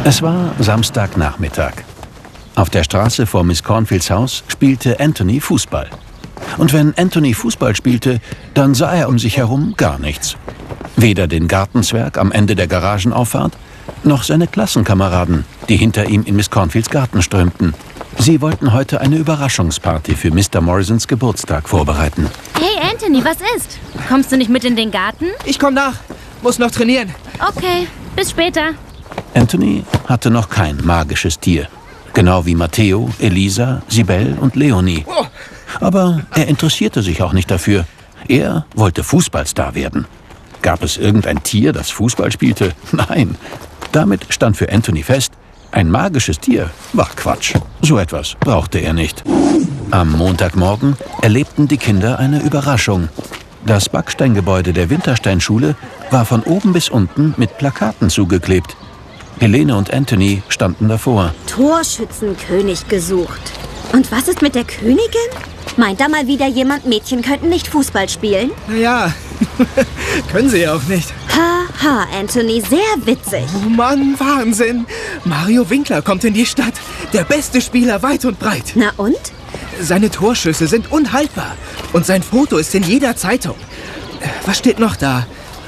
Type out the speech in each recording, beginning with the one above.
Es war Samstagnachmittag. Auf der Straße vor Miss Cornfields Haus spielte Anthony Fußball. Und wenn Anthony Fußball spielte, dann sah er um sich herum gar nichts. Weder den Gartenzwerg am Ende der Garagenauffahrt, noch seine Klassenkameraden, die hinter ihm in Miss Cornfields Garten strömten. Sie wollten heute eine Überraschungsparty für Mr. Morrisons Geburtstag vorbereiten. Hey Anthony, was ist? Kommst du nicht mit in den Garten? Ich komm nach. Muss noch trainieren. Okay, bis später. Anthony hatte noch kein magisches Tier. Genau wie Matteo, Elisa, Sibel und Leonie. Aber er interessierte sich auch nicht dafür. Er wollte Fußballstar werden. Gab es irgendein Tier, das Fußball spielte? Nein. Damit stand für Anthony fest, ein magisches Tier war Quatsch. So etwas brauchte er nicht. Am Montagmorgen erlebten die Kinder eine Überraschung. Das Backsteingebäude der Wintersteinschule war von oben bis unten mit Plakaten zugeklebt. Helene und Anthony standen davor. Torschützenkönig gesucht. Und was ist mit der Königin? Meint da mal wieder jemand, Mädchen könnten nicht Fußball spielen? Naja, können sie ja auch nicht. Haha, Anthony, sehr witzig. Oh Mann, Wahnsinn. Mario Winkler kommt in die Stadt. Der beste Spieler weit und breit. Na und? Seine Torschüsse sind unhaltbar. Und sein Foto ist in jeder Zeitung. Was steht noch da?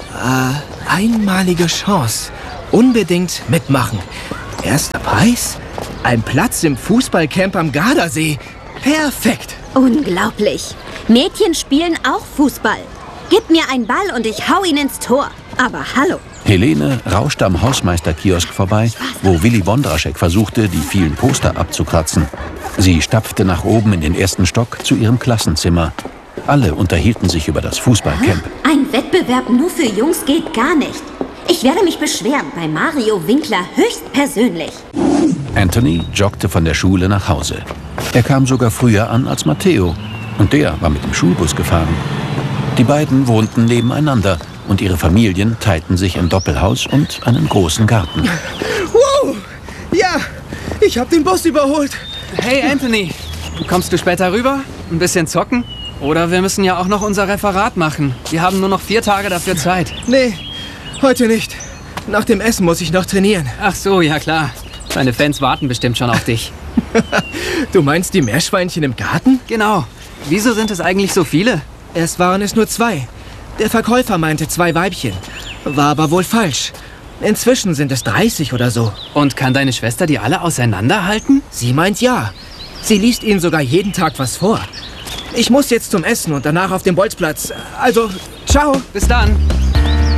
Einmalige Chance. Unbedingt mitmachen. Erster Preis? Ein Platz im Fußballcamp am Gardasee. Perfekt. Unglaublich. Mädchen spielen auch Fußball. Gib mir einen Ball und ich hau ihn ins Tor. Aber hallo. Helene rauschte am Hausmeisterkiosk vorbei, wo Willy Wondraschek versuchte, die vielen Poster abzukratzen. Sie stapfte nach oben in den ersten Stock zu ihrem Klassenzimmer. Alle unterhielten sich über das Fußballcamp. Ein Wettbewerb nur für Jungs geht gar nicht. Ich werde mich beschweren bei Mario Winkler höchstpersönlich. Anthony joggte von der Schule nach Hause. Er kam sogar früher an als Matteo. Und der war mit dem Schulbus gefahren. Die beiden wohnten nebeneinander und ihre Familien teilten sich ein Doppelhaus und einen großen Garten. Wow! Ja, ich habe den Bus überholt. Hey Anthony, kommst du später rüber? Ein bisschen zocken? Oder wir müssen ja auch noch unser Referat machen. Wir haben nur noch 4 Tage dafür Zeit. Nee, heute nicht. Nach dem Essen muss ich noch trainieren. Ach so, ja klar. Deine Fans warten bestimmt schon auf dich. Du meinst die Meerschweinchen im Garten? Genau. Wieso sind es eigentlich so viele? Erst waren es nur 2. Der Verkäufer meinte 2 Weibchen. War aber wohl falsch. Inzwischen sind es 30 oder so. Und kann deine Schwester die alle auseinanderhalten? Sie meint ja. Sie liest ihnen sogar jeden Tag was vor. Ich muss jetzt zum Essen und danach auf den Bolzplatz. Also, ciao. Bis dann.